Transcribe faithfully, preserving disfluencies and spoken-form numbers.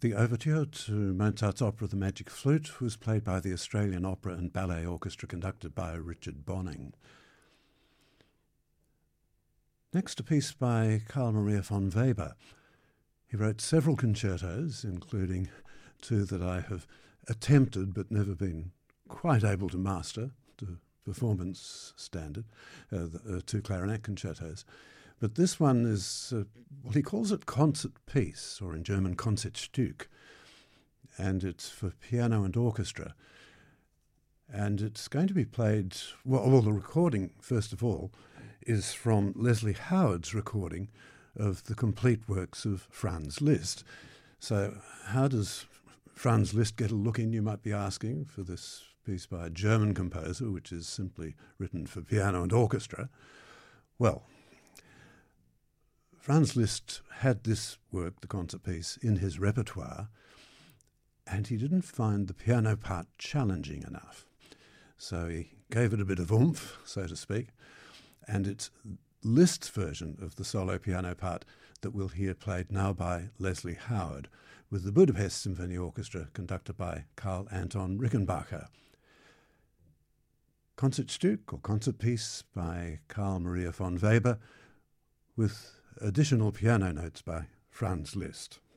The overture to Mozart's opera The Magic Flute was played by the Australian Opera and Ballet Orchestra, conducted by Richard Bonning. Next, a piece by Carl Maria von Weber. He wrote several concertos, including two that I have attempted but never been quite able to master to performance standard, uh, the uh, two clarinet concertos. But this one is, uh, well, he calls it concert piece, or in German Konzertstück, and it's for piano and orchestra. And it's going to be played, well, well, the recording, first of all, is from Leslie Howard's recording of the complete works of Franz Liszt. So how does Franz Liszt get a look in, you might be asking, for this piece by a German composer, which is simply written for piano and orchestra? Well, Franz Liszt had this work, the concert piece, in his repertoire, and he didn't find the piano part challenging enough. So he gave it a bit of oomph, so to speak, and it's Liszt's version of the solo piano part that we'll hear played now by Leslie Howard, with the Budapest Symphony Orchestra conducted by Karl Anton Rickenbacher. Konzertstück, or concert piece, by Carl Maria von Weber, with additional piano notes by Franz Liszt.